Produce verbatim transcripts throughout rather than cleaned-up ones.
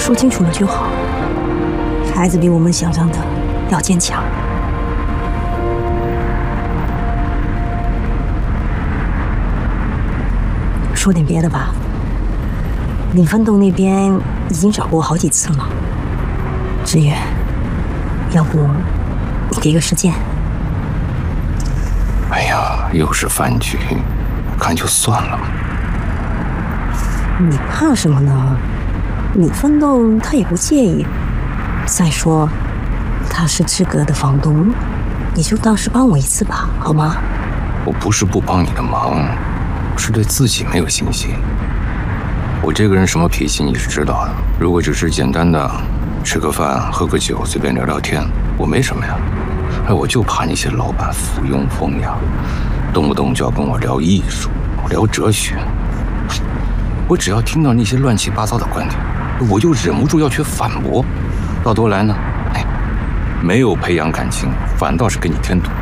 说清楚了就好。孩子比我们想象的要坚强。说点别的吧。领分洞那边已经找过我好几次了。志远，要不你给个时间？ 哎呀，又是饭局，看就算了。 你怕什么呢？你分洞他也不介意。再说，他是志哥的房东，你就当是帮我一次吧，好吗？ 我不是不帮你的忙，我是对自己没有信心。我这个人什么脾气你是知道的。如果只是简单的吃个饭、喝个酒、随便聊聊天，我没什么呀。哎，我就怕那些老板附庸风雅，动不动就要跟我聊艺术、聊哲学。我只要听到那些乱七八糟的观点，我就忍不住要去反驳。到头来呢，哎，没有培养感情，反倒是给你添堵。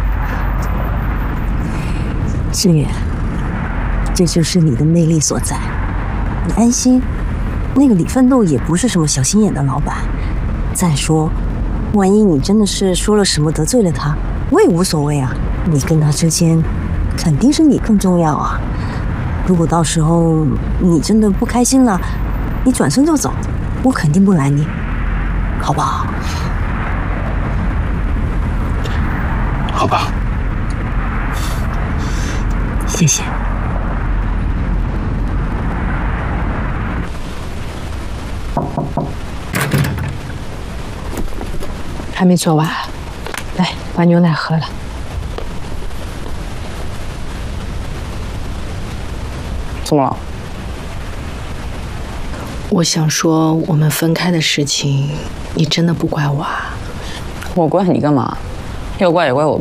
志远，这就是你的魅力所在。你安心，那个李奋斗也不是什么小心眼的老板。再说，万一你真的是说了什么得罪了他，我也无所谓啊。你跟他之间，肯定是你更重要啊。如果到时候你真的不开心了，你转身就走，我肯定不拦你，好不好？ 好吧。 谢谢。 还没做完，来把牛奶喝了。 怎么了？ 我想说，我们分开的事情，你真的不怪我啊？ 我怪你干嘛？要怪也怪我。